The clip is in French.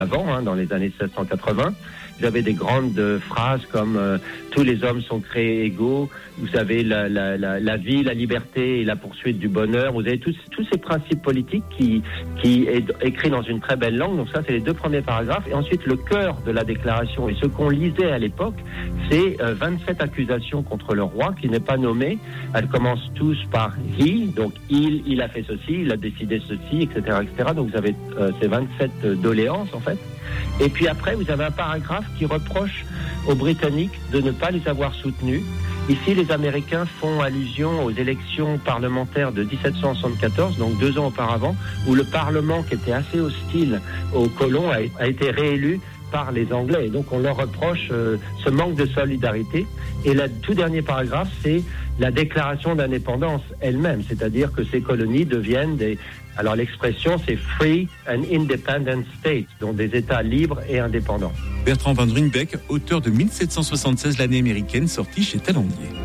avant, dans les années 1780. Vous avez des grandes phrases comme tous les hommes sont créés égaux. Vous avez la vie, la liberté et la poursuite du bonheur. Vous avez tous ces principes politiques qui est écrit dans une très belle langue. Donc ça, c'est les 2 premiers paragraphes. Et ensuite, le cœur de la déclaration et ce qu'on lisait à l'époque, c'est 27 accusations contre le roi qui n'est pas nommé. Elles commencent tous par he, donc il a fait ceci, il a décidé ceci, etc., etc. Donc vous avez ces 27 doléances en fait. Et puis après, vous avez un paragraphe qui reproche aux Britanniques de ne pas les avoir soutenus. Ici, les Américains font allusion aux élections parlementaires de 1774, donc 2 ans auparavant, où le Parlement, qui était assez hostile aux colons, a été réélu par les Anglais. Et donc, on leur reproche ce manque de solidarité. Et le tout dernier paragraphe, c'est la déclaration d'indépendance elle-même, c'est-à-dire que ces colonies deviennent des... Alors, l'expression, c'est « free and independent states », donc des États libres et indépendants. Bertrand van Ruymbeck, auteur de 1776, l'année américaine, sorti chez Talandier.